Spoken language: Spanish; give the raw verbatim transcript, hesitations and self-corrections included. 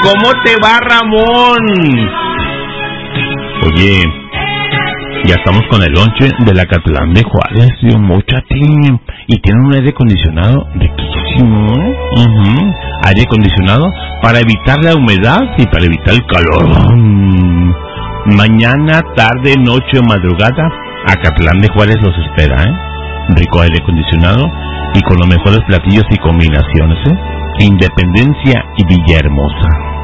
¿Cómo te va, Ramón? Oye, ya estamos con el lonche de la Acatlán de Juárez, tío, mucha tío. Y tiene un aire acondicionado riquísimo, ¿eh? Uh-huh. Aire acondicionado para evitar la humedad y para evitar el calor. Mm. Mañana, tarde, noche o madrugada, Acatlán de Juárez los espera, ¿eh? Rico aire acondicionado y con los mejores platillos y combinaciones, ¿eh? Independencia y Villahermosa.